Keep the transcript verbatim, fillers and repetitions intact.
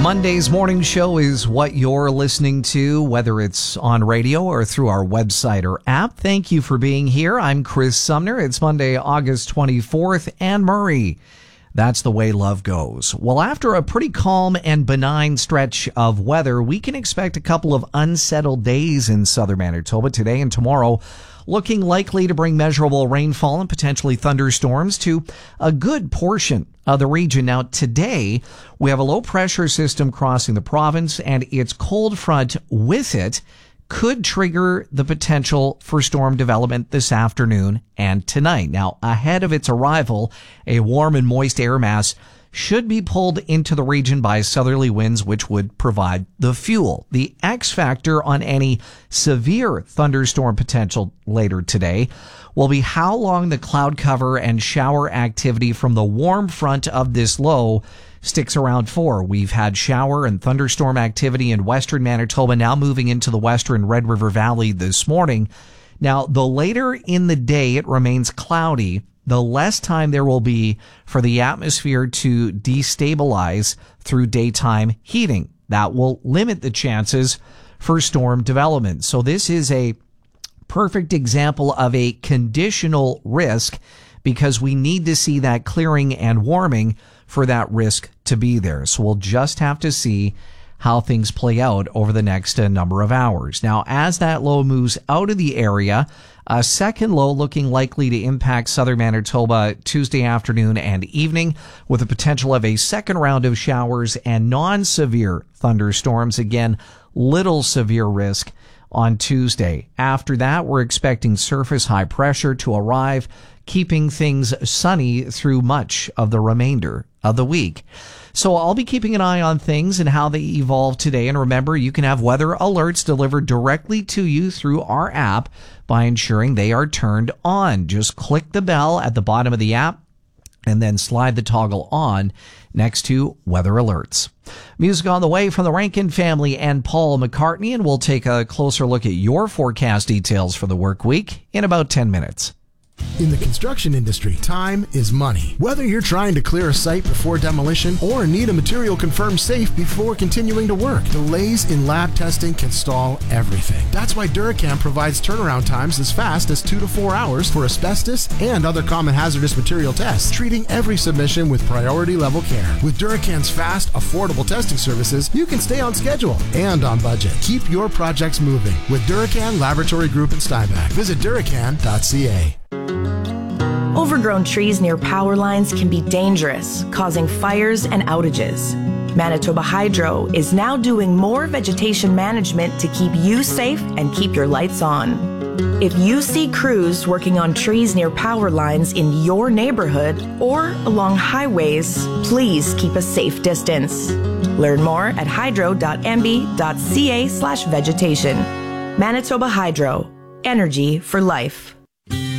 Monday's morning show is what you're listening to, whether it's on radio or through our website or app. Thank you for being here. I'm Chris Sumner. It's Monday, August twenty-fourth. Anne Murray. That's the way love goes. Well, after a pretty calm and benign stretch of weather, we can expect a couple of unsettled days in southern Manitoba today and tomorrow, looking likely to bring measurable rainfall and potentially thunderstorms to a good portion of the region. Now, today, we have a low pressure system crossing the province, and its cold front with it could trigger the potential for storm development this afternoon and tonight. Now, ahead of its arrival, a warm and moist air mass should be pulled into the region by southerly winds, which would provide the fuel. The X factor on any severe thunderstorm potential later today will be how long the cloud cover and shower activity from the warm front of this low sticks around for. We've had shower and thunderstorm activity in western Manitoba, now moving into the western Red River Valley this morning. Now, the later in the day it remains cloudy, the less time there will be for the atmosphere to destabilize through daytime heating. That will limit the chances for storm development. So this is a perfect example of a conditional risk, because we need to see that clearing and warming for that risk to be there. So we'll just have to see how things play out over the next uh, number of hours. Now, as that low moves out of the area, a second low looking likely to impact southern Manitoba Tuesday afternoon and evening, with the potential of a second round of showers and non-severe thunderstorms. Again, little severe risk on Tuesday. After that, we're expecting surface high pressure to arrive, keeping things sunny through much of the remainder of the week. So I'll be keeping an eye on things and how they evolve today. And remember, you can have weather alerts delivered directly to you through our app by ensuring they are turned on. Just click the bell at the bottom of the app and then slide the toggle on next to weather alerts. Music on the way from the Rankin family and Paul McCartney, and we'll take a closer look at your forecast details for the work week in about ten minutes. In the construction industry, time is money. Whether you're trying to clear a site before demolition or need a material confirmed safe before continuing to work, delays in lab testing can stall everything. That's why Duracam provides turnaround times as fast as two to four hours for asbestos and other common hazardous material tests, treating every submission with priority level care. With Duracam's fast, affordable testing services, you can stay on schedule and on budget. Keep your projects moving with Duracan Laboratory Group in Steinbach. Visit duracan dot c a. Overgrown trees near power lines can be dangerous, causing fires and outages. Manitoba Hydro is now doing more vegetation management to keep you safe and keep your lights on. If you see crews working on trees near power lines in your neighborhood or along highways, please keep a safe distance. Learn more at hydro dot m b dot c a slash vegetation. Manitoba Hydro. Energy for life.